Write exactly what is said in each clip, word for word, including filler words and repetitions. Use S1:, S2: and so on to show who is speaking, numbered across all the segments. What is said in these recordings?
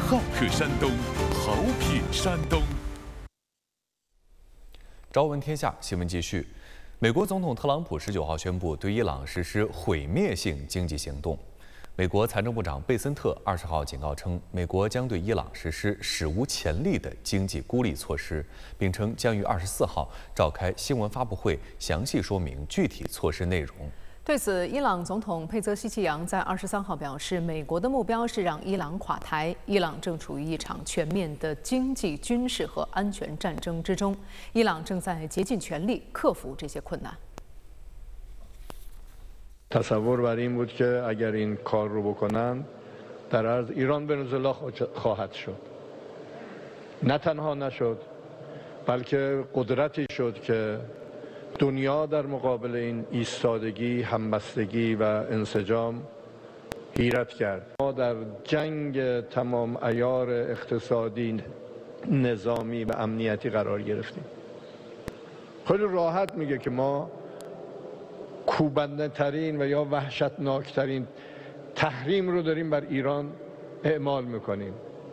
S1: 好客山东，好品山东。
S2: 朝闻天下新闻继续，美国总统特朗普十九号宣布对伊朗实施毁灭性经济行动。美国财政部长贝森特二十号警告称，美国将对伊朗实施史无前例的经济孤立措施，并称将于二十四号召开新闻发布会，详细说明具体措施内容。
S3: 对此，伊朗总统佩泽希奇扬在二十三号表示，美国的目标是让伊朗垮台。伊朗正处于一场全面的经济、军事和安全战争之中，伊朗正在竭尽全力克服这些困难。
S4: تصور بر این بود که اگر این کار رو بکنن در عرض ایران ونزوئلا خواهد شد. نه تنها نشد بلکه قدرتی شد که دنیا در مقابل این ایستادگی، همبستگی و انسجام حیرت کرد. ما در جنگ تمام عیار اقتصادی، نظامی و امنیتی قرار گرفتیم. خیلی راحت میگه که ما کوبنده ترین و یا وحشتناک ترین تحریم رو داریم بر ایران اعمال میکنیم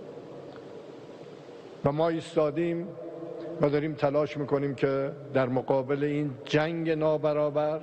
S4: و ما ایستادیم و داریم تلاش میکنیم که در مقابل این جنگ نابرابر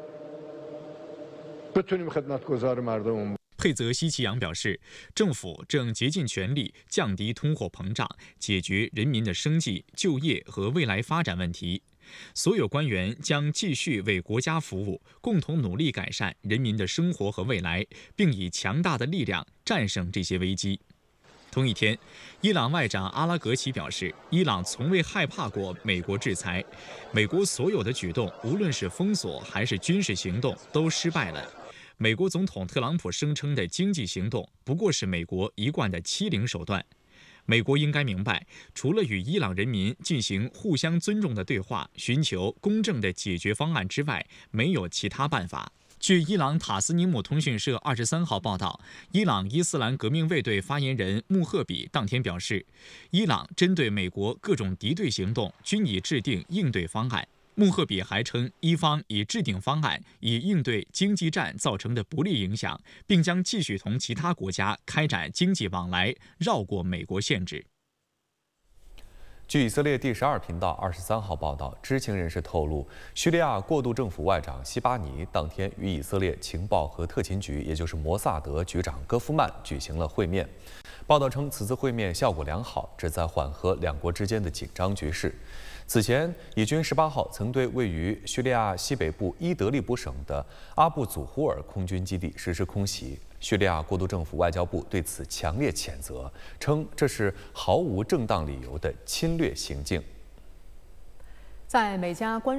S4: بتونیم خدمتگزار مردم.
S5: 佩泽希奇扬表示，政府正竭尽全力降低通货膨胀，解决人民的生计、就业和未来发展问题。 所有官员将继续为国家服务，共同努力改善人民的生活和未来，并以强大的力量战胜这些危机。同一天，伊朗外长阿拉格齐表示，伊朗从未害怕过美国制裁，美国所有的举动，无论是封锁还是军事行动，都失败了。美国总统特朗普声称的经济行动，不过是美国一贯的欺凌手段。 美国应该明白，除了与伊朗人民进行互相尊重的对话，寻求公正的解决方案之外，没有其他办法。据伊朗塔斯尼姆通讯社二十三号报道，伊朗伊斯兰革命卫队发言人穆赫比当天表示，伊朗针对美国各种敌对行动均已制定应对方案。 穆赫比还称，伊方已制定方案，以应对经济战造成的不利影响，并将继续同其他国家开展经济往来，绕过美国限制。
S2: 据以色列第十二频道二十三号报道，知情人士透露，叙利亚过渡政府外长西巴尼当天与以色列情报和特勤局，也就是摩萨德局长戈夫曼举行了会面。报道称，此次会面效果良好，旨在缓和两国之间的紧张局势。 此前，以军十八号曾对位于叙利亚西北部伊德利卜省的阿布祖呼尔空军基地实施空袭。叙利亚过渡政府外交部对此强烈谴责，称这是毫无正当理由的侵略行径。
S3: 在美加关。